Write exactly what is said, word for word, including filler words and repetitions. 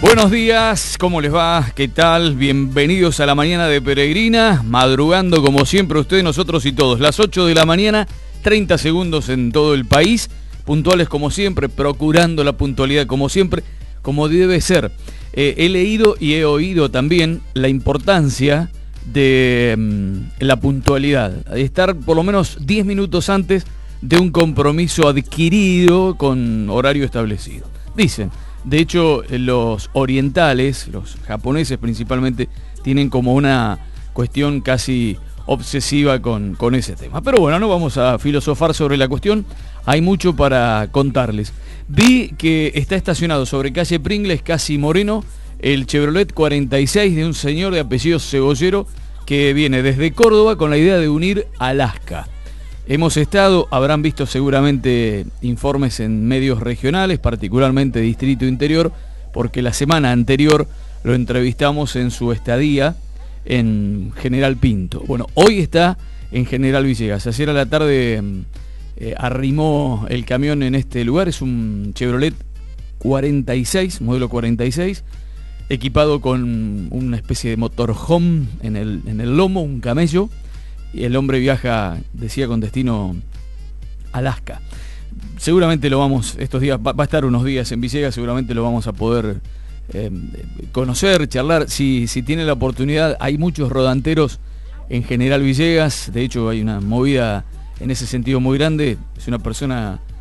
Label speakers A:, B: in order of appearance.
A: Buenos días, ¿cómo les va? ¿Qué tal? Bienvenidos a la mañana de Peregrina, madrugando como siempre ustedes, nosotros y todos. Las ocho de la mañana, treinta segundos en todo el país, puntuales como siempre, procurando la puntualidad como siempre, como debe ser. Eh, he leído y he oído también la importancia de mm, la puntualidad, de estar por lo menos diez minutos antes de un compromiso adquirido con horario establecido. Dicen. De hecho, los orientales, los japoneses principalmente, tienen como una cuestión casi obsesiva con, con ese tema. Pero bueno, no vamos a filosofar sobre la cuestión, hay mucho para contarles. Vi que está estacionado sobre calle Pringles, casi Moreno, el Chevrolet cuarenta y seis de un señor de apellido Cebollero que viene desde Córdoba con la idea de unir Alaska. Hemos estado, habrán visto seguramente informes en medios regionales, particularmente Distrito Interior, porque la semana anterior lo entrevistamos en su estadía en General Pinto. Bueno, hoy está en General Villegas. Ayer a la tarde eh, arrimó el camión en este lugar. Es un Chevrolet cuarenta y seis, modelo cuarenta y seis, equipado con una especie de motorhome en el, en el lomo, un camello. Y el hombre viaja, decía, con destino Alaska. Seguramente lo vamos, estos días, va, va a estar unos días en Villegas, seguramente lo vamos a poder eh, conocer, charlar. Si, si tiene la oportunidad, hay muchos rodanteros en General Villegas. De hecho, hay una movida en ese sentido muy grande. Es una persona